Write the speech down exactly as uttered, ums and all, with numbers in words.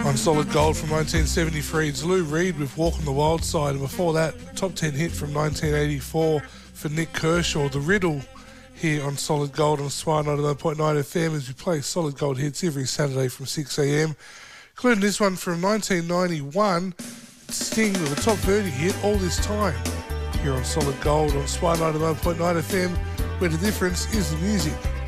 On Solid Gold from nineteen seventy-three, it's Lou Reed with Walk on the Wild Side, and before that, top ten hit from nineteen eighty-four for Nick Kershaw, The Riddle, here on Solid Gold on Swire ninety-nine point nine F M, as we play Solid Gold hits every Saturday from six a m, including this one from nineteen ninety-one, Sting with a top thirty hit, All This Time, here on Solid Gold on Swire ninety-nine point nine F M, where the difference is the music.